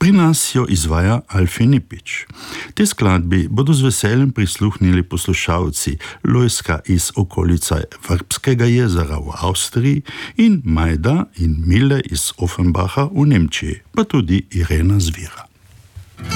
Pri nas jo izvaja Alfi Nipič. Te skladbi bodo z veseljem prisluhnili poslušalci Lojska iz okolice Vrbskega jezera v Avstriji in Majda in Mile iz Offenbacha v Nemčiji, pa tudi Irena Zvira.